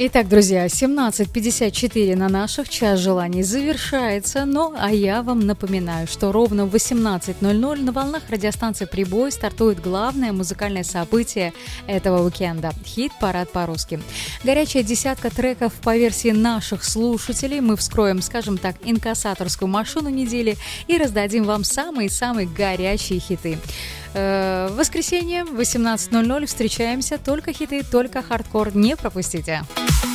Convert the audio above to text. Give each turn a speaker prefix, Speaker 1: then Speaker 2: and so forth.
Speaker 1: Итак, друзья, 17:54 на наших, час желаний завершается, а я вам напоминаю, что ровно в 18:00 на волнах радиостанции «Прибой» стартует главное музыкальное событие этого уикенда – хит-парад по-русски. Горячая десятка треков по версии наших слушателей. Мы вскроем, скажем так, инкассаторскую машину недели и раздадим вам самые-самые горячие хиты. В воскресенье в 18:00 встречаемся. Только хиты, только хардкор. Не пропустите.